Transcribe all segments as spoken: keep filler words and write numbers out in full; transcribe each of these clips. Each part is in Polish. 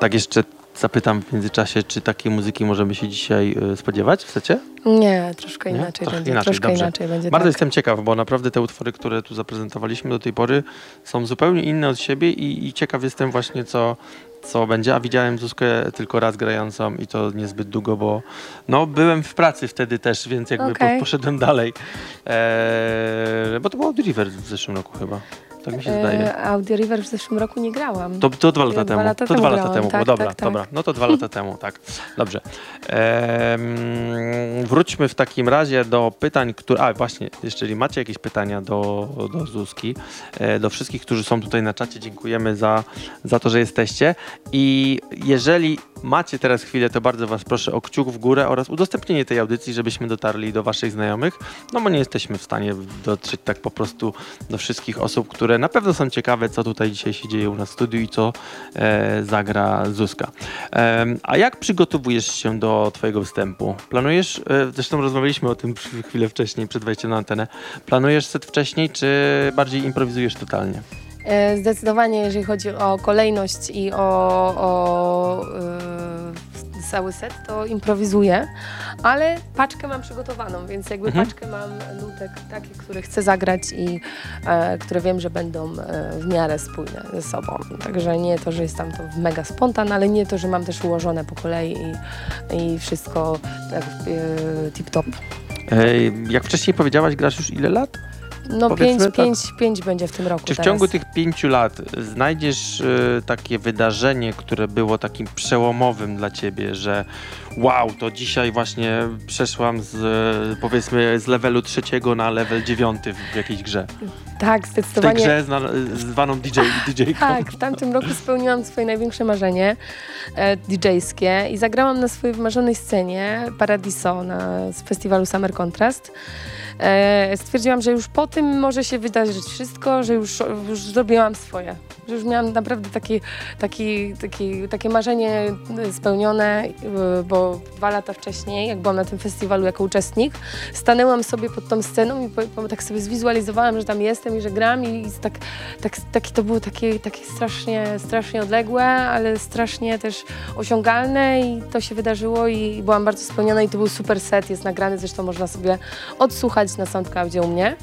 Tak jeszcze zapytam w międzyczasie, czy takiej muzyki możemy się dzisiaj y, spodziewać w secie? Nie, troszkę Nie? inaczej Trochę będzie. inaczej, troszkę dobrze. inaczej będzie. Bardzo tak. jestem ciekaw, bo naprawdę te utwory, które tu zaprezentowaliśmy do tej pory są zupełnie inne od siebie i, i ciekaw jestem właśnie, co, co będzie. A widziałem Zuzkę tylko raz grającą i to niezbyt długo, bo no, byłem w pracy wtedy też, więc jakby Okay. po, poszedłem dalej. Eee, bo to było Audio River w zeszłym roku chyba. Tak mi się zdaje. E, Audio River w zeszłym roku nie grałam. To, to dwa lata Dwa temu. lata to temu dwa lata grałam, temu. tak, było. Dobra, tak, tak. dobra. No to dwa lata temu, tak. Dobrze. Ehm, wróćmy w takim razie do pytań, które... A właśnie, jeżeli macie jakieś pytania do, do Zuzki, e, do wszystkich, którzy są tutaj na czacie, dziękujemy za, za to, że jesteście. I jeżeli macie teraz chwilę, to bardzo was proszę o kciuk w górę oraz udostępnienie tej audycji, żebyśmy dotarli do waszych znajomych, no bo nie jesteśmy w stanie dotrzeć tak po prostu do wszystkich osób, które na pewno są ciekawe, co tutaj dzisiaj się dzieje u nas w studiu i co e, zagra Zuzka. E, a jak przygotowujesz się do twojego występu? Planujesz, e, zresztą rozmawialiśmy o tym przy- chwilę wcześniej, przed wejściem na antenę, planujesz set wcześniej, czy bardziej improwizujesz totalnie? E, Zdecydowanie, jeżeli chodzi o kolejność i o, o e, cały set, to improwizuję, ale paczkę mam przygotowaną, więc jakby Mhm. paczkę mam nutek takie, które chcę zagrać i e, które wiem, że będą e, w miarę spójne ze sobą. Także nie to, że jest tam to mega spontan, ale nie to, że mam też ułożone po kolei i, i wszystko tak e, tip-top. E, jak wcześniej powiedziałaś, grasz już ile lat? No Powiedzmy pięć, tak. pięć, pięć będzie w tym roku Czy w teraz. ciągu tych pięciu lat znajdziesz y, takie wydarzenie, które było takim przełomowym dla ciebie, że wow, to dzisiaj właśnie przeszłam z y, powiedzmy z levelu trzeciego na level dziewiąty w, w jakiejś grze? Tak, W tej zdecydowanie. grze zna, zwaną D J, D J-ką. Tak, w tamtym roku spełniłam swoje największe marzenie e, D J-skie i zagrałam na swojej wymarzonej scenie Paradiso na, z festiwalu Summer Contrast. E, stwierdziłam, że już po tym może się wydarzyć wszystko, że już, już zrobiłam swoje. Że już miałam naprawdę taki, taki, taki, takie marzenie spełnione, e, bo dwa lata wcześniej, jak byłam na tym festiwalu jako uczestnik, stanęłam sobie pod tą sceną i po, po, tak sobie zwizualizowałam, że tam jestem i że gram i, i tak, tak, taki, to było takie, takie strasznie, strasznie odległe, ale strasznie też osiągalne i to się wydarzyło i byłam bardzo spełniona i to był super set, jest nagrany, zresztą można sobie odsłuchać na SoundCloudzie u mnie.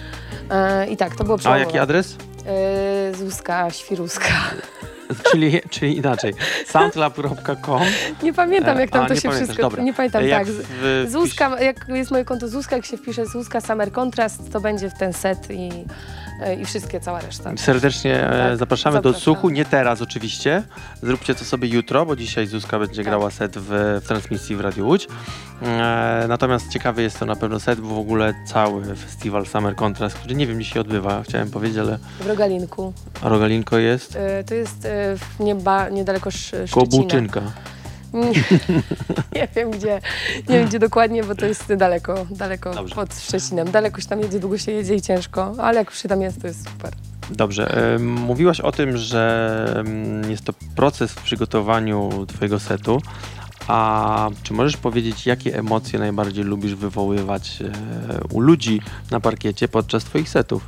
E, I tak, to było A przełomowe. jaki adres? E, Zuzka Świruska. czyli, czyli inaczej. soundcloud kropka com. Nie pamiętam, jak tam A, to nie się pamiętasz, wszystko... dobra. Nie pamiętam, Jak tak. w- Zuzka, jak jest moje konto Zuzka, jak się wpisze Zuzka Summer Contrast, to będzie w ten set i, i wszystkie, cała reszta. Serdecznie e, Tak, zapraszamy do zapraszam. odsłuchu, nie teraz oczywiście. Zróbcie to sobie jutro, bo dzisiaj Zuzka będzie Tak. grała set w, w transmisji w Radiu Łódź. E, natomiast ciekawy jest to na pewno set, bo w ogóle cały festiwal Summer Contrast, który nie wiem, gdzie się odbywa, chciałem powiedzieć, ale W Rogalinku. Rogalinko jest E, To jest e, w nieba, niedaleko Sz- koło Szczecina. Bułczynka. Nie, nie wiem gdzie, nie wiem gdzie dokładnie, bo to jest daleko, daleko Dobrze. pod Szczecinem. Daleko się tam jedzie, długo się jedzie i ciężko, ale jak już się tam jest, to jest super. Dobrze, e, mówiłaś o tym, że mm, jest to proces w przygotowaniu twojego setu. A czy możesz powiedzieć, jakie emocje najbardziej lubisz wywoływać e, u ludzi na parkiecie podczas twoich setów?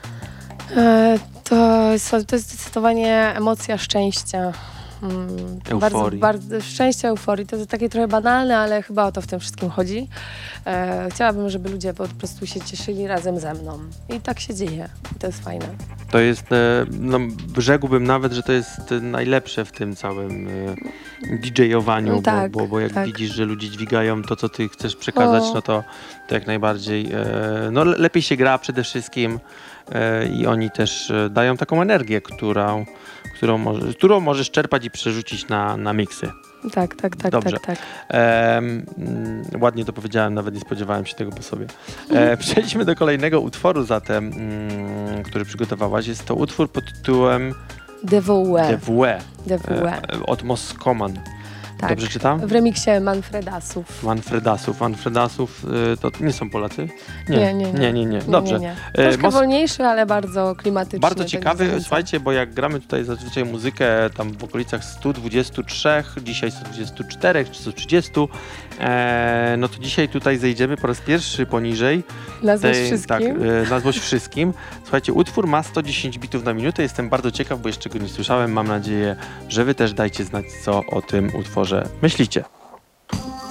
E, to, jest, to jest zdecydowanie emocja szczęścia. Mm, Euforii. Bardzo, bardzo, szczęścia, euforii. To jest takie trochę banalne, ale chyba o to w tym wszystkim chodzi. E, chciałabym, żeby ludzie po prostu się cieszyli razem ze mną. I tak się dzieje. I to jest fajne. To jest, e, no rzekłbym nawet, że to jest e, najlepsze w tym całym e, D J-owaniu, No tak, bo, bo, bo jak tak. widzisz, że ludzie dźwigają to, co ty chcesz przekazać, O. no to, to jak najbardziej, e, no le- lepiej się gra przede wszystkim e, i oni też e, dają taką energię, którą, którą, może, którą możesz czerpać i przerzucić na, na miksy. Tak, tak, tak, Dobrze. tak, tak. Em, mm, ładnie to powiedziałem, nawet nie spodziewałem się tego po sobie. E, przejdźmy do kolejnego utworu zatem, mm, który przygotowałaś. Jest to utwór pod tytułem D W E. D W E D W E. e, od Moskoman. Tak. Dobrze czytam? W remiksie Manfredasów. Manfredasów. Manfredasów y, to nie są Polacy? Nie, nie, nie. nie, nie, nie. Dobrze. Nie, nie, nie. E, Troszkę mos- wolniejszy, ale bardzo klimatyczny. Bardzo także ciekawy, zachęcam. słuchajcie, bo jak gramy tutaj zazwyczaj muzykę tam w okolicach sto dwadzieścia trzy, dzisiaj sto dwadzieścia cztery czy sto trzydzieści, e, no to dzisiaj tutaj zejdziemy po raz pierwszy poniżej. Na złość tej- wszystkim. Tak, e, na złość wszystkim. Słuchajcie, utwór ma sto dziesięć bitów na minutę, jestem bardzo ciekaw, bo jeszcze go nie słyszałem, mam nadzieję, że wy też dajcie znać, co o tym utworze myślicie.